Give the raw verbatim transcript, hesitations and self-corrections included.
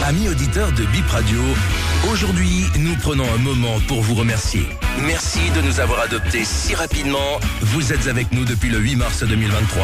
Amis auditeurs de Bip Radio, aujourd'hui, nous prenons un moment pour vous remercier. Merci de nous avoir adoptés si rapidement. Vous êtes avec nous depuis le huit mars deux mille vingt-trois.